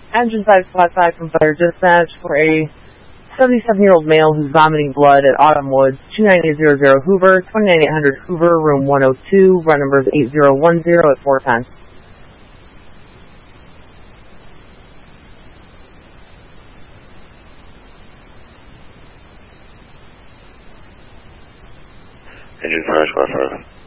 Engine 555 from Fire Dispatch for a 77-year-old male who's vomiting blood at Autumn Woods, 29800 Hoover, 29800 Hoover, room 102, run number is 8010 at 410. Engine 555.